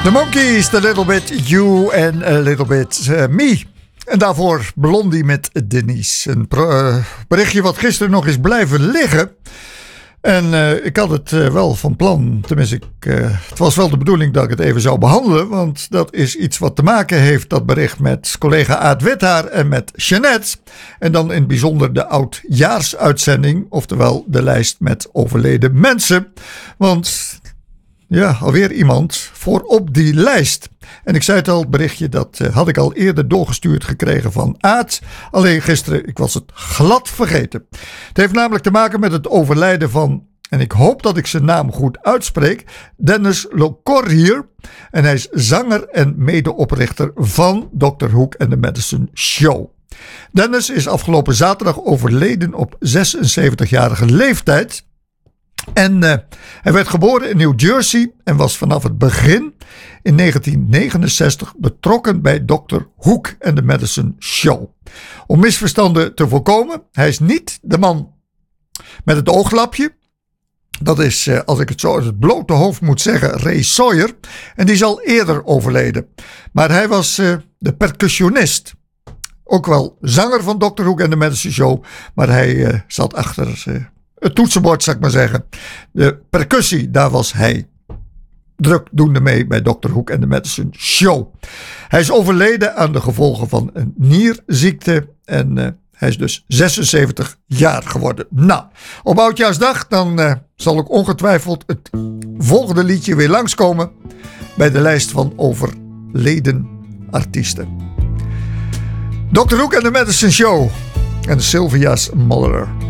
The Monkees, A Little Bit You and A Little Bit Me. En daarvoor Blondie met Denise. Een berichtje wat gisteren nog is blijven liggen. En ik had het wel van plan. Tenminste, het was wel de bedoeling dat ik het even zou behandelen. Want dat is iets wat te maken heeft, dat bericht, met collega Aad Withaar en met Jeannette. En dan in het bijzonder de oudjaarsuitzending. Oftewel de lijst met overleden mensen. Want ja, alweer iemand voorop die lijst. En ik zei het al, het berichtje dat had ik al eerder doorgestuurd gekregen van Aad. Alleen gisteren, ik was het glad vergeten. Het heeft namelijk te maken met het overlijden van, en ik hoop dat ik zijn naam goed uitspreek, Dennis Locorrier. En hij is zanger en medeoprichter van Dr. Hoek en de Medicine Show. Dennis is afgelopen zaterdag overleden op 76-jarige leeftijd. En hij werd geboren in New Jersey en was vanaf het begin in 1969 betrokken bij Dr. Hoek en de Medicine Show. Om misverstanden te voorkomen, hij is niet de man met het ooglapje. Dat is, als ik het zo uit het blote hoofd moet zeggen, Ray Sawyer. En die is al eerder overleden. Maar hij was de percussionist. Ook wel zanger van Dr. Hoek en de Medicine Show. Maar hij zat achter het toetsenbord, zou ik maar zeggen. De percussie, daar was hij drukdoende mee bij Dr. Hoek en de Medicine Show. Hij is overleden aan de gevolgen van een nierziekte. En hij is dus 76 jaar geworden. Nou, op Oudjaarsdag dan zal ik ongetwijfeld het volgende liedje weer langskomen bij de lijst van overleden artiesten. Dr. Hoek en de Medicine Show en Sylvia's Mother.